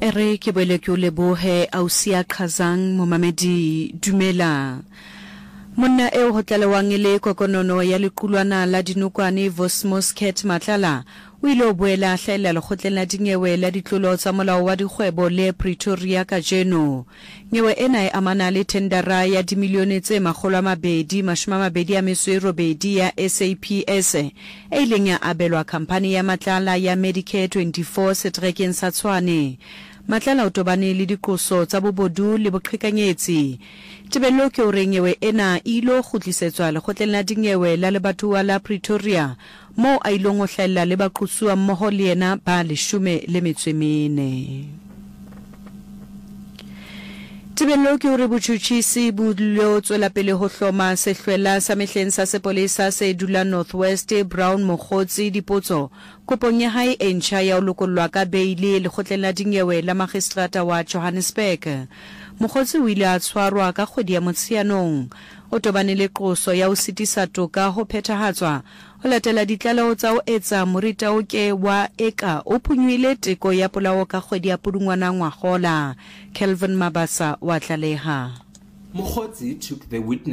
ere ke boele ke o lebohe Ausia Qhazang Momamedi dumela. Monna eo ho tlalewang le kokonono ya lequlwana la dinokwane Vosmosket Matlala o ile o boela a hlaela lekgotleng la dinyewe la ditlolo tsa molao wa dikgwebo le Pretoria kajeno. Nyewe ena e amana le tendera ya dimilione tse 228 ya SAPS e ileng ya abelwa khampani ya Matlala ya Medicare 24 Setrekeng sa Tshwane. Matlala o tobane le dikoso tsa bobodu le boqhekanyetsi. Tebello ke hore nyewe ena ilo kgutlisetswa lekgotleng la dinyewe la lebatowa la Pretoria mo a ilong ho hlahella le baqosuwa mmoho le yena ba 14. Tebello ke hore botjhutjhisi bo lo tswela pele ho hloma sehlwela sa mehleng sa sepolesa se dula Northwest Brown Mogotsi dipotso kopong ya hae e ntjha ya ho lokollwa ka beile lekgotleng la dinyewe la magistrata wa Johannesburg. Mogotsi o ile a tshwarwa ka kgwedi ya Motsheanong. O tobane le qoso ya ho sitisa toka ho phethahatswa ho latela ditlaleho tsa ho etsa morita o ke wa eka o phunywile teko ya polao ka kgwedi ya Pudungwana ngwagola. Kelvin Mabasa wa tlaleha. Mogotsi took the witness